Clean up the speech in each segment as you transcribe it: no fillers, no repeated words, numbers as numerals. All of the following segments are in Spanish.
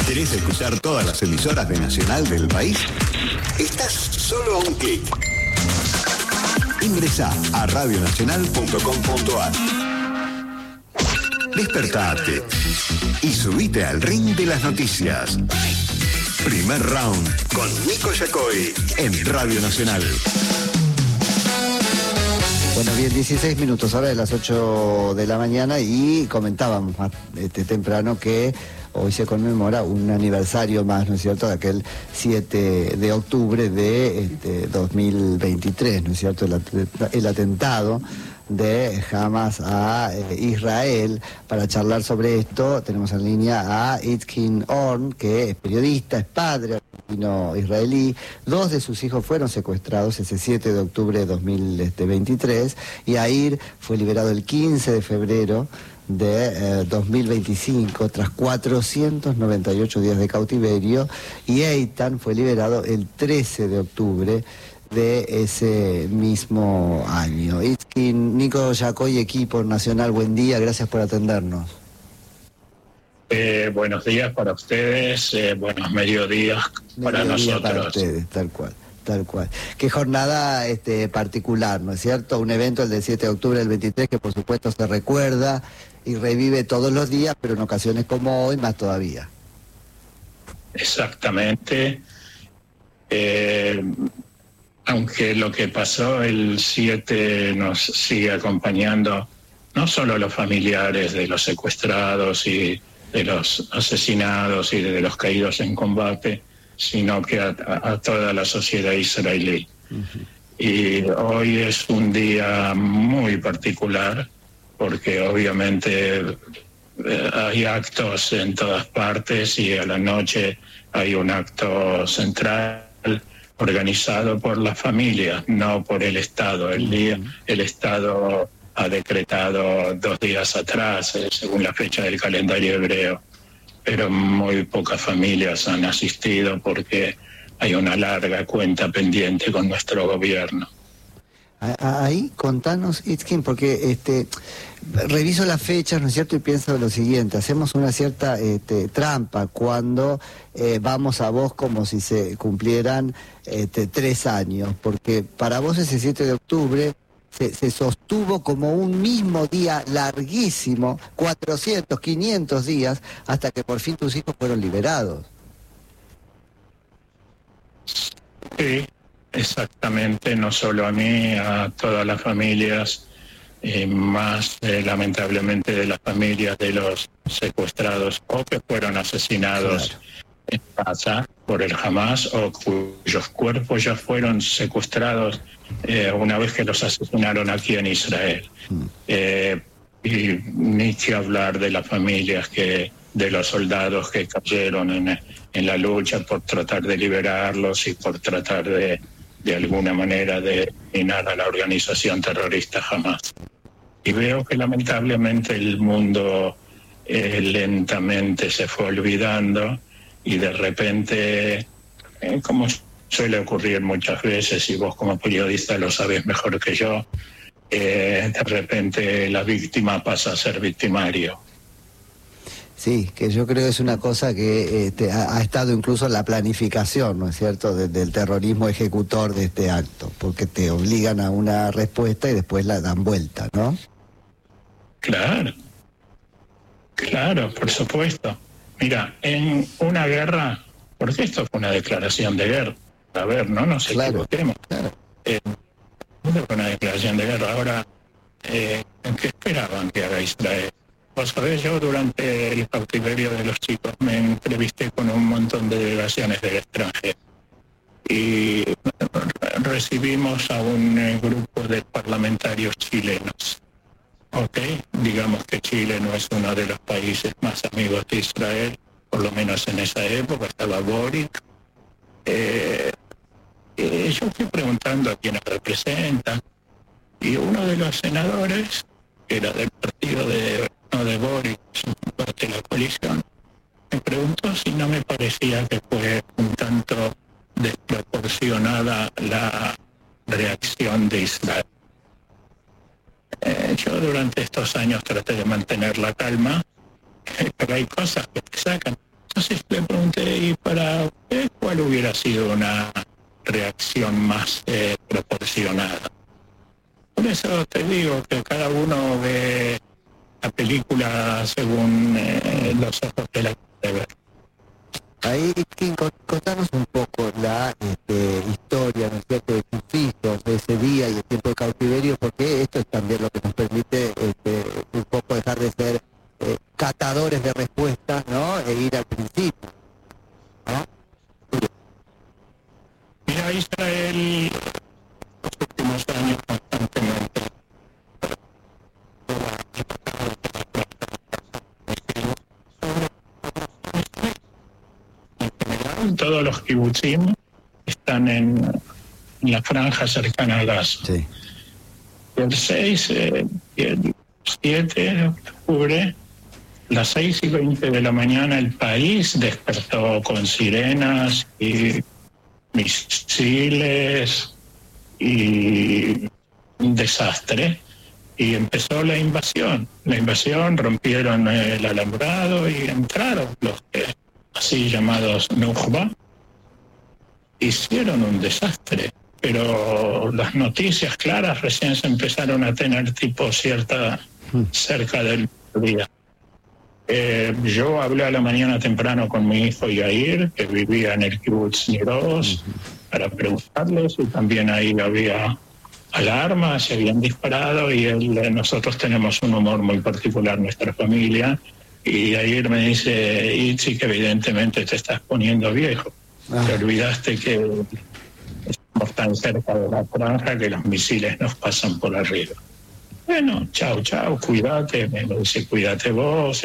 ¿Querés escuchar todas las emisoras de Nacional del país? Estás solo a un clic. Ingresá a radionacional.com.ar. Despertate y subite al ring de las noticias. Primer round con Nico Yacoy en Radio Nacional. Bueno, bien, 16 minutos, ahora de las 8 de la mañana, y comentábamos temprano que hoy se conmemora un aniversario más, ¿no es cierto?, de aquel 7 de octubre de 2023, ¿no es cierto?, el atentado de Hamas a Israel. Para charlar sobre esto tenemos en línea a Itzkin Orn, que es periodista, es padre argentino israelí. Dos de sus hijos fueron secuestrados ese 7 de octubre de 2023 y Yair fue liberado el 15 de febrero de 2025 tras 498 días de cautiverio, y Eitan fue liberado el 13 de octubre de ese mismo año. Itzkin, Nico Yacoy, equipo Nacional, buen día, gracias por atendernos. Buenos días para ustedes, buenos mediodías para nosotros. Para ustedes, tal cual. Qué jornada particular, ¿no es cierto? Un evento, el del 7 de octubre del 23, que por supuesto se recuerda y revive todos los días, pero en ocasiones como hoy más todavía. Exactamente. Aunque lo que pasó el 7 nos sigue acompañando, no solo a los familiares de los secuestrados y de los asesinados y de los caídos en combate, sino que a toda la sociedad israelí. Uh-huh. Y hoy es un día muy particular, porque obviamente hay actos en todas partes, y a la noche hay un acto central organizado por la familia, no por el Estado. El Estado ha decretado 2 días atrás, según la fecha del calendario hebreo, pero muy pocas familias han asistido porque hay una larga cuenta pendiente con nuestro gobierno. Ahí, contanos, Itzkin, porque reviso las fechas, ¿no es cierto?, y pienso lo siguiente: hacemos una cierta trampa cuando vamos a vos como si se cumplieran 3 años, porque para vos ese 7 de octubre se sostuvo como un mismo día larguísimo, 400, 500 días, hasta que por fin tus hijos fueron liberados. Sí, exactamente, no solo a mí, a todas las familias, más lamentablemente de las familias de los secuestrados o que fueron asesinados, claro, en Gaza por el Hamas, o cuyos cuerpos ya fueron secuestrados una vez que los asesinaron aquí en Israel. Y ni que hablar de las familias de los soldados que cayeron en la lucha por tratar de liberarlos y por tratar de alguna manera de eliminar a la organización terrorista Hamas. Y veo que lamentablemente el mundo lentamente se fue olvidando, y de repente, como suele ocurrir muchas veces, y vos como periodista lo sabés mejor que yo, de repente la víctima pasa a ser victimario. Sí, que yo creo que es una cosa que ha estado incluso en la planificación, ¿no es cierto?, del terrorismo ejecutor de este acto, porque te obligan a una respuesta y después la dan vuelta, ¿no? Claro, por supuesto. Mira, en una guerra, porque esto fue una declaración de guerra, a ver, no nos equivoquemos. Claro. Fue una declaración de guerra. Ahora, ¿qué esperaban que haga Israel? Vos sabés, yo durante el cautiverio de los chicos me entrevisté con un montón de delegaciones del extranjero, y recibimos a un grupo de parlamentarios chilenos. Ok, digamos que Chile no es uno de los países más amigos de Israel, por lo menos en esa época estaba Boric. Yo fui preguntando a quiénes representan, y uno de los senadores, que era del partido de Boric, parte de la coalición, me preguntó si no me parecía que fue un tanto desproporcionada la reacción de Israel. Yo durante estos años traté de mantener la calma, pero hay cosas que te sacan. Yo Entonces le pregunté, ¿y para usted cuál hubiera sido una reacción más proporcionada? Por eso te digo que cada uno ve la película según los ojos de la que ve. Ahí, Kim, contanos un poco la historia, ¿no es cierto?, de tus hijos, de ese día y el tiempo de cautiverio, porque esto es también lo que nos permite un poco dejar de ser catadores de respuestas, ¿no?, e ir al principio, ¿no? Mira, Israel, los últimos años constantemente, todos los kibutzim están en la franja cercana a Gaza. Sí. El 6 y el 7 de octubre, las 6:20 de la mañana, el país despertó con sirenas y misiles y un desastre. Y empezó la invasión. La invasión, rompieron el alambrado y entraron los así llamados Nukhba. Hicieron un desastre, pero las noticias claras recién se empezaron a tener tipo cierta cerca del día. Yo hablé a la mañana temprano con mi hijo Yair, que vivía en el kibbutz Niroz, para preguntarles, y también ahí había alarmas, se habían disparado, y nosotros tenemos un humor muy particular, nuestra familia, y Yair me dice, Itzi, que evidentemente te estás poniendo viejo. Te olvidaste que estamos tan cerca de la franja que los misiles nos pasan por arriba. Bueno, chao, cuídate. Me dice, cuídate vos.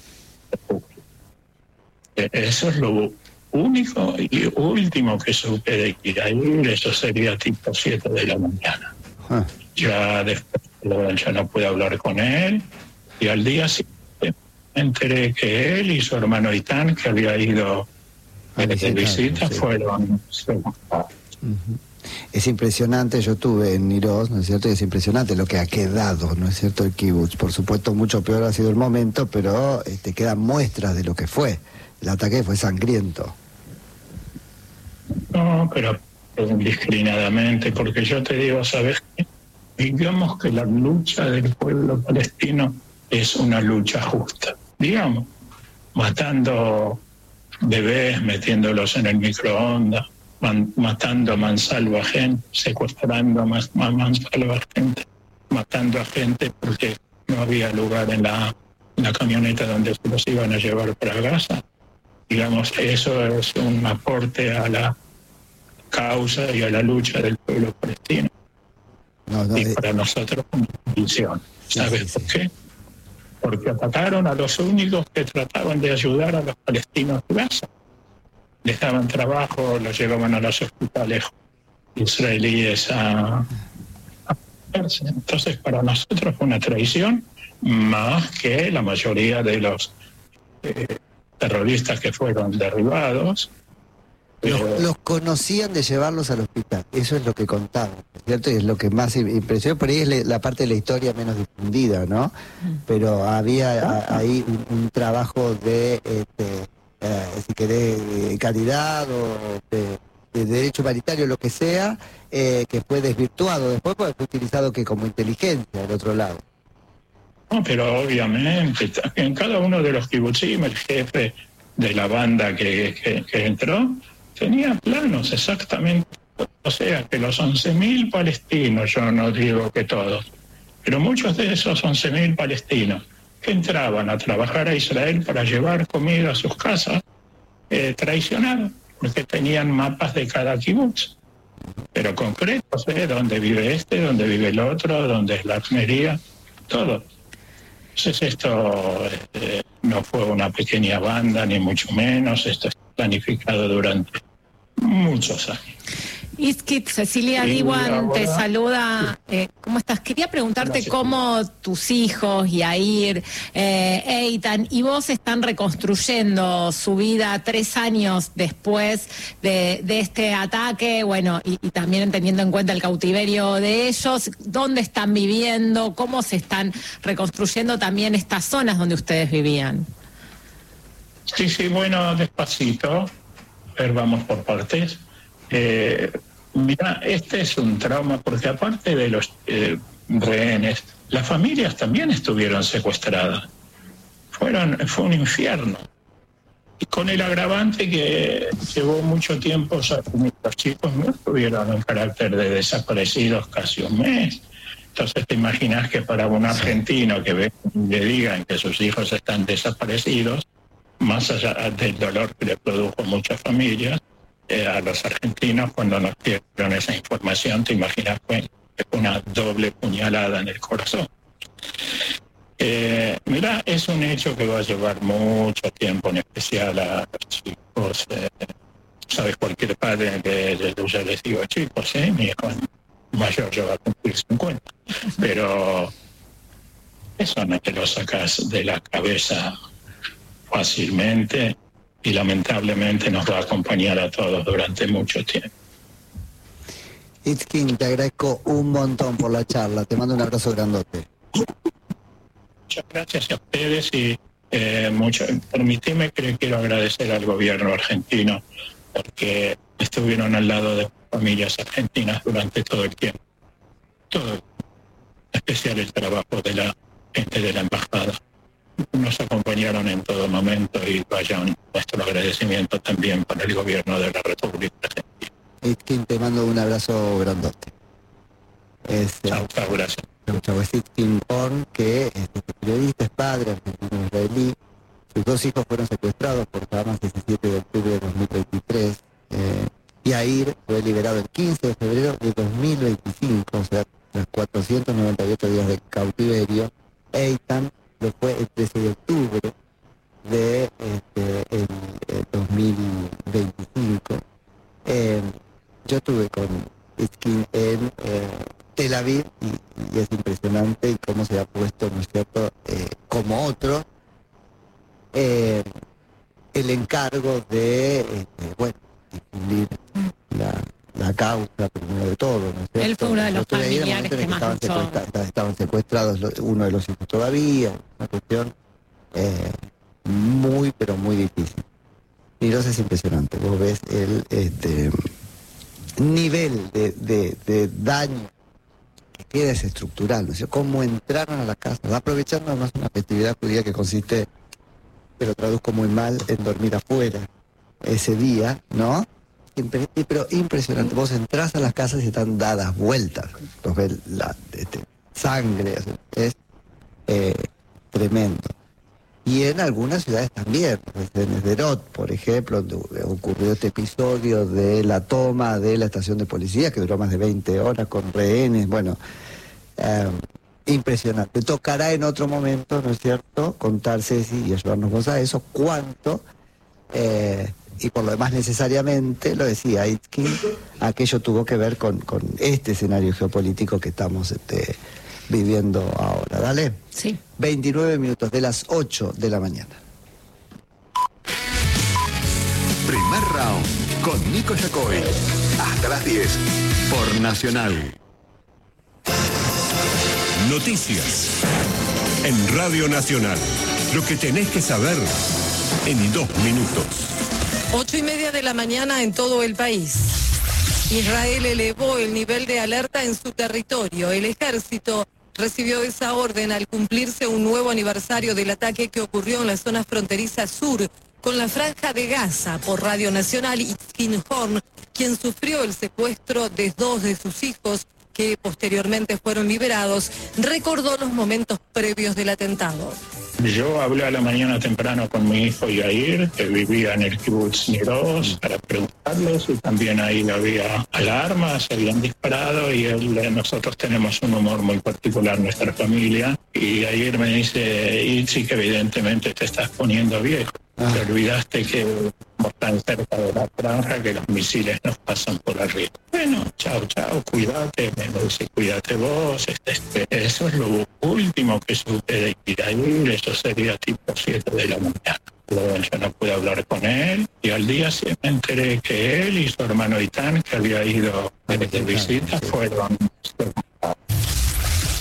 Eso es lo único y último que supe de Yair. Eso sería tipo 7 de la mañana. Ya después ya no pude hablar con él, y al día siguiente me enteré que él y su hermano Itán, que había ido de visita, sí, fueron. Es impresionante, yo estuve en Niroz, ¿no es cierto? Y es impresionante lo que ha quedado, ¿no es cierto?, el kibutz. Por supuesto, mucho peor ha sido el momento, pero quedan muestras de lo que fue. El ataque fue sangriento. No, pero indiscriminadamente, porque yo te digo, ¿sabes qué? Digamos que la lucha del pueblo palestino es una lucha justa. Digamos, matando bebés, metiéndolos en el microondas, matando a mansalva gente, secuestrando a mansalva gente, matando a gente porque no había lugar en la camioneta donde se los iban a llevar para Gaza. Digamos, eso es un aporte a la causa y a la lucha del pueblo palestino. Y para nosotros una bendición. ¿Sabes por qué? Porque atacaron a los únicos que trataban de ayudar a los palestinos de Gaza. Les daban trabajo, los llevaban a los hospitales israelíes a hacerse. Entonces, para nosotros fue una traición, más que la mayoría de los terroristas que fueron derribados. Los conocían de llevarlos al hospital, eso es lo que contaban, ¿cierto? Y es lo que más impresionó, por ahí es la parte de la historia menos difundida, ¿no? Pero había ahí un trabajo de, si querés, calidad o de derecho humanitario, lo que sea, que fue desvirtuado después, porque fue utilizado que como inteligencia del otro lado. No, pero obviamente, en cada uno de los kibutzim, el jefe de la banda que entró, tenía planos exactamente, o sea, que los 11.000 palestinos, yo no digo que todos, pero muchos de esos 11.000 palestinos que entraban a trabajar a Israel para llevar comida a sus casas, traicionaron, porque tenían mapas de cada kibutz, pero concretos, dónde vive este, dónde vive el otro, dónde es la armería, todo. Entonces esto no fue una pequeña banda, ni mucho menos, esto es planificado durante muchos años. Iskit, Cecilia Diwan te saluda. ¿Cómo estás? Quería preguntarte cómo tus hijos, Yair, Eitan y vos están reconstruyendo su vida 3 años después de este ataque, bueno, y también teniendo en cuenta el cautiverio de ellos. ¿Dónde están viviendo? ¿Cómo se están reconstruyendo también estas zonas donde ustedes vivían? Sí, bueno, despacito. A ver, vamos por partes. Mira, este es un trauma porque aparte de los rehenes, las familias también estuvieron secuestradas. Fue un infierno. Y con el agravante que llevó mucho tiempo, los chicos no tuvieron un carácter de desaparecidos casi un mes. Entonces te imaginas que para un argentino que le digan que sus hijos están desaparecidos, más allá del dolor que le produjo a muchas familias, a los argentinos cuando nos dieron esa información, te imaginas que fue una doble puñalada en el corazón. Mira, es un hecho que va a llevar mucho tiempo, en especial a los chicos. Sabes, cualquier padre que yo les digo, chicos, mi hijo mayor ya va a cumplir 50, pero eso no te lo sacas de la cabeza fácilmente y lamentablemente nos va a acompañar a todos durante mucho tiempo. Itzkin, te agradezco un montón por la charla, te mando un abrazo grandote. Muchas gracias a ustedes y permíteme que quiero agradecer al gobierno argentino porque estuvieron al lado de familias argentinas durante todo el tiempo. Todo, en especial el trabajo de la gente de la embajada. Nos acompañaron en todo momento y vayan nuestro agradecimiento también para el gobierno de la República Argentina. Itzkin, te mando un abrazo grandote. Chao, gracias. Chau, es Itzkin Horn, que periodista, es padre argentino-israelí. Sus dos hijos fueron secuestrados por Hamas el 17 de octubre de 2023. Yair fue liberado el 15 de febrero de 2025, o sea, tras 498 días de cautiverio. Eitan lo fue el 13 de octubre de el 2025. Yo estuve con Itzkin en Tel Aviv y es impresionante cómo se ha puesto, ¿no es cierto?, como otro, el encargo de, difundir la causa, primero de todo, ¿no es cierto? Él fue uno de los familiares que más estaban secuestrados uno de los hijos todavía, una cuestión muy, pero muy difícil. Y no sé, es impresionante, vos ves el nivel de daño que queda, es estructural, ¿no es cierto? Cómo entraron a la casa, aprovechando además una festividad judía que consiste, pero traduzco muy mal, en dormir afuera ese día, ¿no? Pero impresionante, vos entrás a las casas y están dadas vueltas, vos ves la sangre, es tremendo. Y en algunas ciudades también, en Sderot, por ejemplo, donde ocurrió este episodio de la toma de la estación de policía, que duró más de 20 horas con rehenes, bueno, impresionante. Tocará en otro momento, ¿no es cierto?, contar, Ceci, y ayudarnos vos a eso, cuánto, y por lo demás necesariamente, lo decía Itzkin, aquello tuvo que ver con este escenario geopolítico que estamos viviendo ahora. ¿Dale? Sí. 29 minutos de las 8 de la mañana. Primer round con Nico Yacoy. Hasta las 10 por Nacional. Noticias en Radio Nacional. Lo que tenés que saber en 2 minutos. 8:30 de la mañana en todo el país. Israel elevó el nivel de alerta en su territorio. El ejército recibió esa orden al cumplirse un nuevo aniversario del ataque que ocurrió en la zona fronteriza sur con la Franja de Gaza. Por Radio Nacional, Itzkin Horn, quien sufrió el secuestro de 2 de sus hijos, que posteriormente fueron liberados, recordó los momentos previos del atentado. Yo hablé a la mañana temprano con mi hijo Yair, que vivía en el kibbutz Niroz, para preguntarles, y también ahí había alarmas, se habían disparado, y nosotros tenemos un humor muy particular, nuestra familia, y Yair me dice, Itzi, que evidentemente te estás poniendo viejo. Te olvidaste que estamos tan cerca de la franja que los misiles nos pasan por arriba. Bueno, chao, cuídate, me dice, cuídate vos, eso es lo último que supe de Yair, eso sería tipo 7 de la mañana. Pero yo no pude hablar con él, y al día sí me enteré que él y su hermano Itán, que había ido de visita, fueron...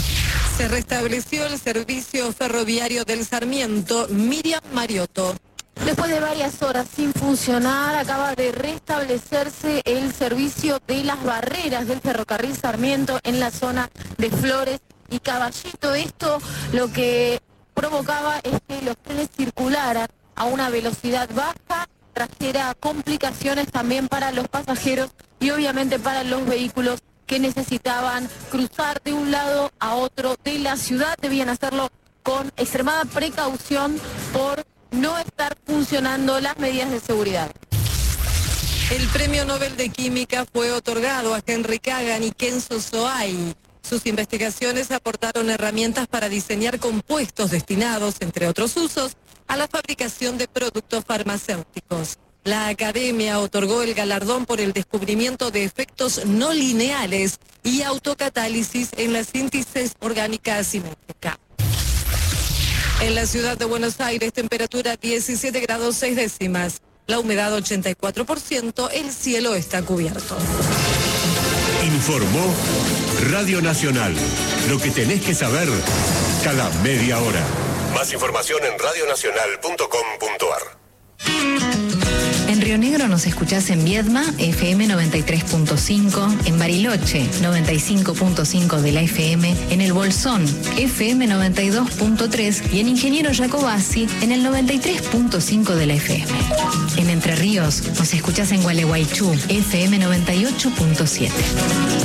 Se restableció el servicio ferroviario del Sarmiento. Miriam Mariotto. Después de varias horas sin funcionar, acaba de restablecerse el servicio de las barreras del ferrocarril Sarmiento en la zona de Flores y Caballito. Esto lo que provocaba es que los trenes circularan a una velocidad baja, trajera complicaciones también para los pasajeros y obviamente para los vehículos que necesitaban cruzar de un lado a otro de la ciudad. Debían hacerlo con extremada precaución por no estar funcionando las medidas de seguridad. El Premio Nobel de Química fue otorgado a Henry Kagan y Kenzo Soai. Sus investigaciones aportaron herramientas para diseñar compuestos destinados, entre otros usos, a la fabricación de productos farmacéuticos. La Academia otorgó el galardón por el descubrimiento de efectos no lineales y autocatálisis en la síntesis orgánica asimétrica. En la ciudad de Buenos Aires, temperatura 17 grados 6 décimas. La humedad 84%, el cielo está cubierto. Informó Radio Nacional. Lo que tenés que saber cada media hora. Más información en radionacional.com.ar. En Río Negro nos escuchás en Viedma, FM 93.5, en Bariloche, 95.5 de la FM, en El Bolsón, FM 92.3 y en Ingeniero Jacobasi, en el 93.5 de la FM. En Entre Ríos nos escuchás en Gualeguaychú, FM 98.7.